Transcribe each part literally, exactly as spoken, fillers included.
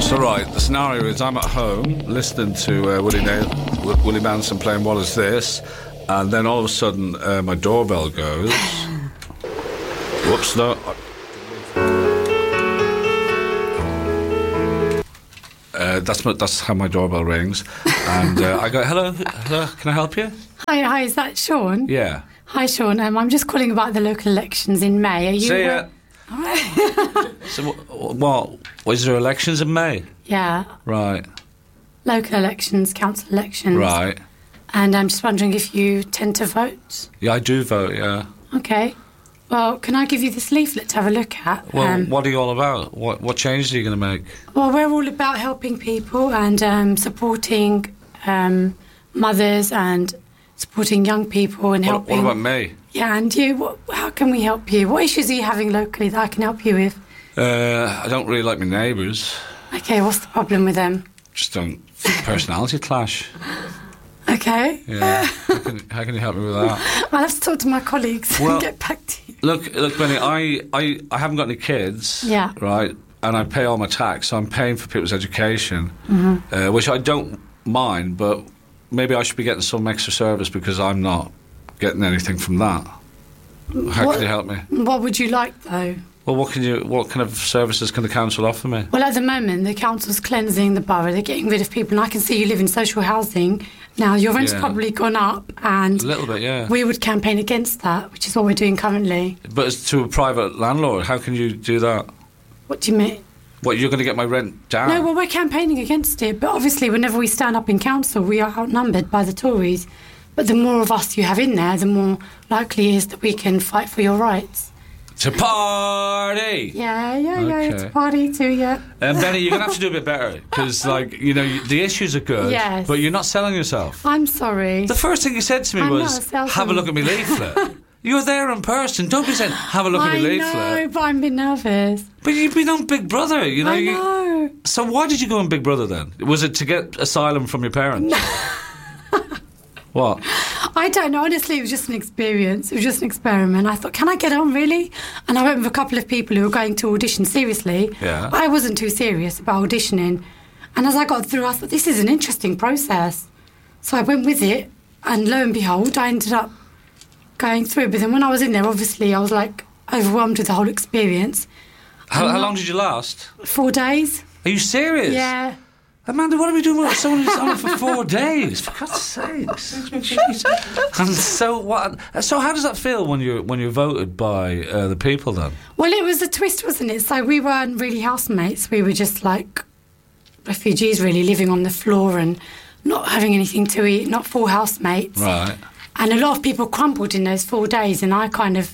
So right, the scenario is I'm at home listening to uh, Willie, Na- w- Willie Manson playing What Is This, and then all of a sudden uh, my doorbell goes. Whoops, no. Uh, that's my, that's how my doorbell rings, and uh, I go, hello, hello, can I help you? Hi, hi, is that Sean? Yeah. Hi, Sean. Um, I'm just calling about the local elections in May. Are you? See ya. Uh, So what? Was there elections in May? yeah, Right. local elections, council elections. Right. And I'm just wondering if you tend to vote. Yeah, I do vote. Yeah. Okay. Well, can I give you this leaflet to have a look at? Well, Um, what are you all about? What what changes are you going to make? well, we're all about helping people and um, supporting um, mothers and supporting young people and What, helping. what about me? Yeah, and you. What, how can we help you? What issues are you having locally that I can help you with? Uh, I don't really like my neighbours. Okay, what's the problem with them? Just don't personality clash. Okay. Yeah. How can, how can you help me with that? I'll have to talk to my colleagues Well- and get back to you. Look, look, Benny. I, I, I haven't got any kids. Yeah. Right. And I pay all my tax, so I'm paying for people's education, Mm-hmm. uh, which I don't mind. But maybe I should be getting some extra service because I'm not getting anything from that. How What- can you help me? What would you like, though? Well, what can you? What kind of services can the council offer me? Well, at the moment, the council's cleansing the borough. They're getting rid of people. And I can see you live in social housing. Now, your rent's Yeah. probably gone up, and A little bit, yeah. we would campaign against that, which is what we're doing currently. But as to a private landlord, how can you do that? What do you mean? What, you're going to get my rent down? No, well, we're campaigning against it. But obviously, whenever we stand up in council, we are outnumbered by the Tories. But the more of us you have in there, the more likely it is that we can fight for your rights. To party! Yeah, yeah, yeah. It's Okay. a party too, yeah. Um, Benny, you're going to have to do a bit better because, like, you know, you, the issues are good, Yes. but you're not selling yourself. I'm sorry. The first thing you said to me I'm not was, a salesman. have a look at me leaflet. You're there in person. Don't be saying, have a look at I me leaflet. know, but I'm a bit nervous. But you've been on Big Brother, you know. I you- know. So why did you go on Big Brother then? Was it to get asylum from your parents? What? I don't know. Honestly, it was just an experience. It was just an experiment. I thought, can I get on, really? And I went with a couple of people who were going to audition seriously. Yeah. I wasn't too serious about auditioning. And as I got through, I thought, this is an interesting process. So I went with it. And lo and behold, I ended up going through. But then when I was in there, obviously, I was like overwhelmed with the whole experience. How, I'm how not- long did you last? Four days. Are you serious? Yeah. Amanda, what are we doing with someone who's on it for four days? For God's sakes! Jeez. And so what? So how does that feel when you're when you're voted by uh, the people then? Well, it was a twist, wasn't it? So we weren't really housemates. We were just like refugees, really, living on the floor and not having anything to eat, not full housemates. Right. And a lot of people crumbled in those four days, and I kind of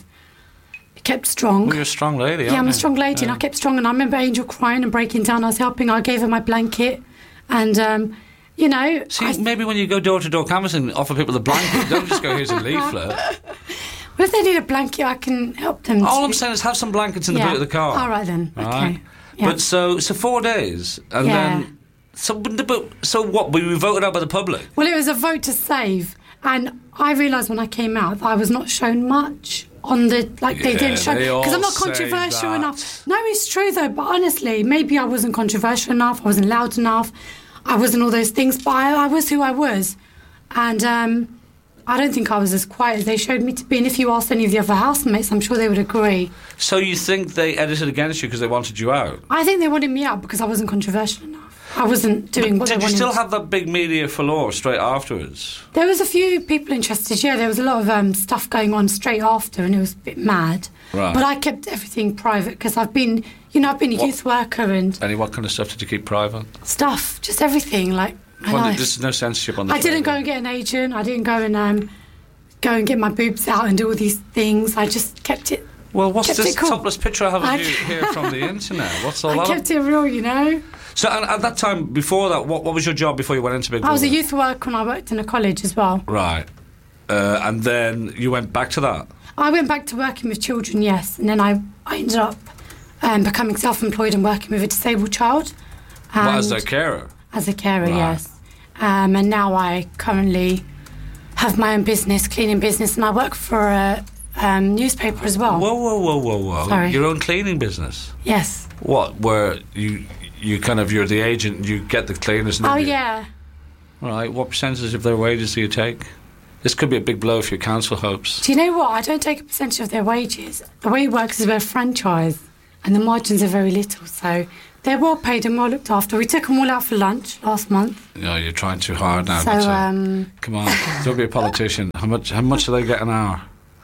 kept strong. Well, you're a strong lady. yeah, aren't I'm a you? strong lady, and I kept strong. And I remember Angel crying and breaking down. I was helping. I gave her my blanket, and um, you know. See, I, maybe when you go door to door canvassing, offer people the blanket. Don't just go, here's a leaflet. well, if they need a blanket, I can help them. All to- I'm saying is have some blankets in the yeah. boot of the car. All right then. Okay. Right? Yeah. But so so four days, and Yeah. then so but, but so what? We were voted out by the public. Well, it was a vote to save, and I realised when I came out that I was not shown much on the like they Yeah, didn't show they all because I'm not say controversial that. enough. No, it's true though. But honestly, maybe I wasn't controversial enough. I wasn't loud enough. I wasn't all those things. But I, I was who I was, and um, I don't think I was as quiet as they showed me to be. And if you asked any of the other housemates, I'm sure they would agree. So you think they edited against you because they wanted you out? I think they wanted me out because I wasn't controversial enough. I wasn't doing what Did they you wanted. still have that big media furore straight afterwards? There was a few people interested, yeah. There was a lot of um, stuff going on straight after, and it was a bit mad. Right. But I kept everything private because I've been, you know, I've been a What- youth worker and Any what kind of stuff did you keep private? stuff, just everything. Like, my Well, life. there's no censorship on the I didn't go show. and get an agent. I didn't go and um, go and get my boobs out and do all these things. I just kept it. Well, what's kept this it cool. topless picture I have of I- you here from the internet? What's all I that? kept it real, you know. So, and at that time, before that, what, what was your job before you went into Big Brother? I was a youth worker and I worked in a college as well. Right. Uh, and then you went back to that? I went back to working with children, yes, and then I, I ended up um, becoming self-employed and working with a disabled child. Well, as And- a carer? As a carer, Right. yes. Um, and now I currently have my own business, cleaning business, and I work for a um, newspaper as well. Whoa, whoa, whoa, whoa, whoa. Sorry. Your own cleaning business? Yes. What, where you you kind of you're the agent. You get the cleaners. And Oh then you- yeah. Right. What percentage of their wages do you take? This could be a big blow for your council hopes. Do you know what? I don't take a percentage of their wages. The way it works is we're a franchise, and the margins are very little. So they're well paid and well looked after. We took them all out for lunch last month. You know, you're trying too hard now. So, but, uh, um, come on, don't be a politician. How much? How much do they get an hour?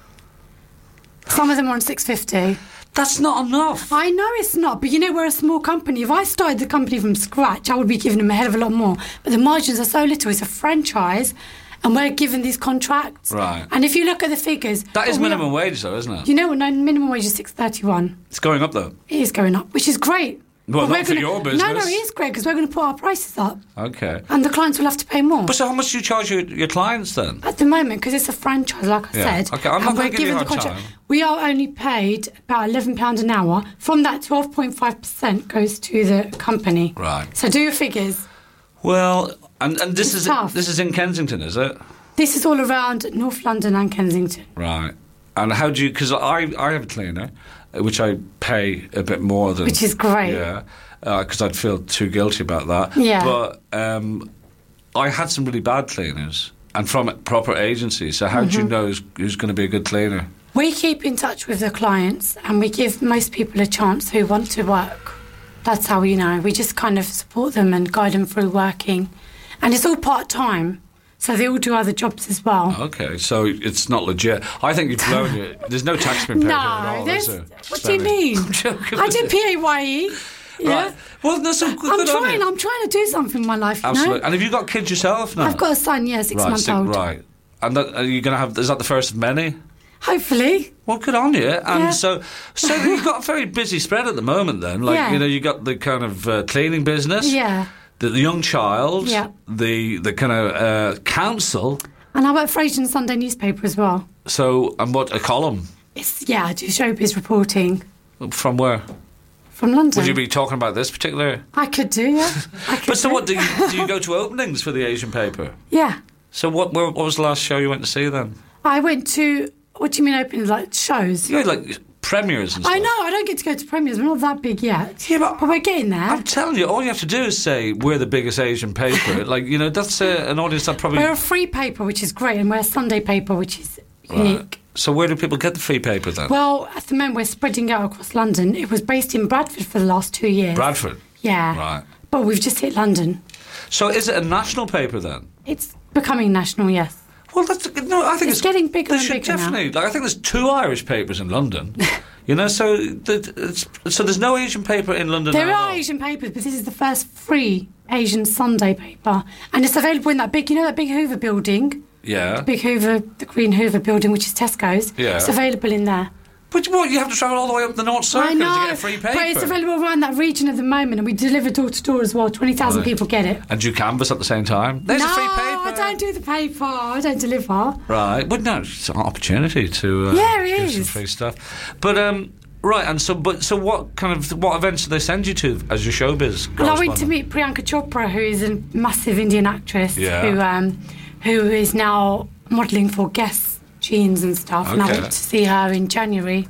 Some of them are on six fifty. That's not enough. I know it's not, but you know, we're a small company. If I started the company from scratch, I would be giving them a hell of a lot more. But the margins are so little. It's a franchise, and we're given these contracts. Right. And if you look at the figures... That is well, we minimum are- wage, though, isn't it? You know what? No, minimum wage is six thirty-one. It's going up, though. It is going up, which is great. Well, But not we're for gonna- your No, no, business. it is great, because we're going to put our prices up, Okay. and the clients will have to pay more. But so how much do you charge your, your clients then? At the moment, because it's a franchise, like I Yeah. said, Okay, I'm and not gonna we're give you a given the hard contract, time. we are only paid about eleven pounds an hour. From that, twelve point five percent goes to the company. Right. So do your figures. Well, and, and this It's is tough. this is in Kensington, is it? This is all around North London and Kensington. Right. And how do you? Because I I have a cleaner, uh, which I pay a bit more than. Which is great. Yeah. Because I'd feel too guilty about that. Yeah. But um, I had some really bad cleaners, and from proper agencies. So how do Mm-hmm. you know who's, who's going to be a good cleaner? We keep in touch with the clients, and we give most people a chance who want to work. That's how we know. We just kind of support them and guide them through working. And it's all part-time, so they all do other jobs as well. Okay, so it's not legit. I think you've blown it. There's no tax being paid here at No, all, there's... is there? What do you Spending. mean? I'm joking. I did P A Y E. Yeah. Right. Well, there's some good I'm good on trying. you. I'm trying to do something in my life. You Absolutely. know? And have you got kids yourself now? I've got a son. Yeah, six right, months sick- old. Right. And that, are you going to have? Is that the first of many? Hopefully. Well, good on you. And Yeah. so, so you've got a very busy spread at the moment. Then, like Yeah. you know, you got the kind of uh, cleaning business. Yeah. The, the young child. Yeah. The the kind of uh, council. And I work for Asian Sunday newspaper as well. So, and what a column It's yeah. I do showbiz reporting from where? from London. Would you be talking about this particular? I could do. Yeah. I could But so, do. what do you, do you go to openings for the Asian paper? Yeah. So, what where, what was the last show you went to see then? I went to. What do you mean opening like shows? You had like premieres and stuff. I know. I don't get to go to premieres. We're not that big yet. Yeah, but- but we're getting there. I'm telling you, all you have to do is say we're the biggest Asian paper. Like you know, that's uh, an audience that probably. We're a free paper, which is great, and we're a Sunday paper, which is Right. unique. So where do people get the free paper then? Well, at the moment, we're spreading out across London. It was based in Bradford for the last two years. Bradford. Yeah. Right. But we've just hit London. So is it a national paper then? It's becoming national, yes. Well, that's no. I think It's it's, getting bigger there and should bigger now. definitely. Like, I think there's two Irish papers in London. You know, so the, it's, so there's no Asian paper in London. There now at are all? Asian papers, but this is the first free Asian Sunday paper. And it's available in that big, you know, that big Hoover building? Yeah. Big Hoover, the Green Hoover building, which is Tesco's. Yeah. It's available in there. But what? You have to travel all the way up the North Circle I know, to get a free paper. but it's available around that region at the moment, and we deliver door to door as well. twenty thousand Right. people get it. And do you canvass at the same time? There's no, a free paper. I don't do the paper. I don't deliver. Right. But no, it's an opportunity to uh, Yeah, it give some is. free stuff. But um, right, and so but so what kind of what events do they send you to as your showbiz? Well, I went to correspondent? meet Priyanka Chopra, who is a massive Indian actress, Yeah. who um, who is now modelling for Guess jeans and stuff. And I Okay. went to see her in January.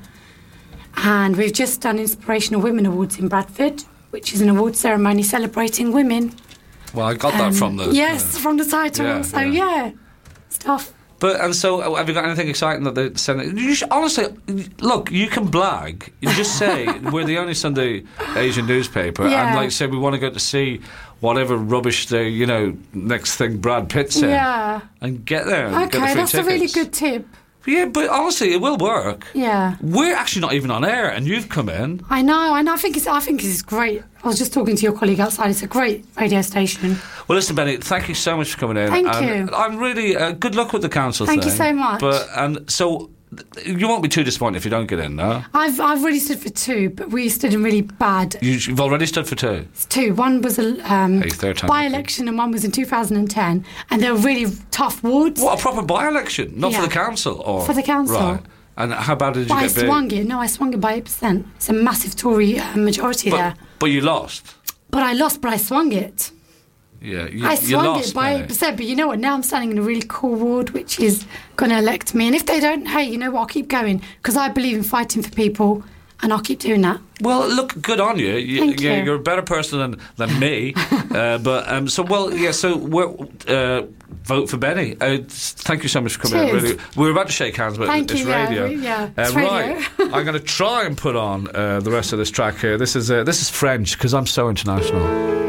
And we've just done Inspirational Women Awards in Bradford, which is an award ceremony celebrating women. Well, I got that Um, from the yes, uh, from the title. yeah, so yeah. yeah, stuff. But and so, uh, have you got anything exciting that they send? You should, honestly, look, you can blag. You just say we're the only Sunday Asian newspaper, Yeah. and like say we want to go to see whatever rubbish the you know next thing Brad Pitt's in, Yeah. and get there. And get the Okay, free that's a really tickets. good tip. Yeah, but honestly, it will work. Yeah. We're actually not even on air, and you've come in. I know, I know. I think it's. I think it's great. I was just talking to your colleague outside. It's a great radio station. Well, listen, Benny, thank you so much for coming in. Thank and you. I'm really uh, good luck with the council Thank you thing. so much. But and so th- you won't be too disappointed if you don't get in, no? I've I've really stood for two, but we stood in really bad. You, you've already stood for two. Two. One was a um, Hey, third time by-election, and one was in two thousand ten, and they were really tough wards. What, a proper by-election? Not for Yeah. the council? Or For the council. Right. And how bad did you But I get big? swung it. No, I swung it by eight percent. It's a massive Tory uh, majority there. But, but you lost. But I lost, but I swung it. Yeah, you, I you swung lost, it by Benny. eight percent. But you know what? Now I'm standing in a really cool ward, which is going to elect me. And if they don't, hey, you know what? I'll keep going because I believe in fighting for people and I'll keep doing that. Well, look, good on you. you, Thank you. you. You're a better person than, than me. uh, but um, so, well, yeah. So, we're, uh, vote for Benny. Uh, thank you so much for coming. Cheers. In. Really, we were about to shake hands, but Thank it's you, yeah, radio. we- yeah, Uh, it's radio. Right. I'm going to try and put on uh, the rest of this track here. This is uh, this is French because I'm so international.